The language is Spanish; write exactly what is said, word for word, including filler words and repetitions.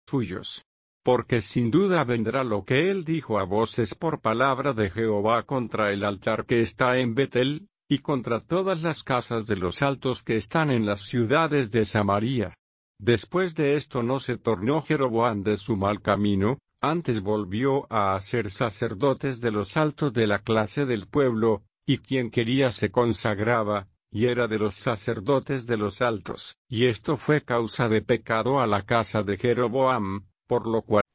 suyos. Porque sin duda vendrá lo que él dijo a voces por palabra de Jehová contra el altar que está en Betel, y contra todas las casas de los altos que están en las ciudades de Samaria. Después de esto no se tornó Jeroboam de su mal camino, antes volvió a hacer sacerdotes de los altos de la clase del pueblo, y quien quería se consagraba, y era de los sacerdotes de los altos. Y esto fue causa de pecado a la casa de Jeroboam, por lo cual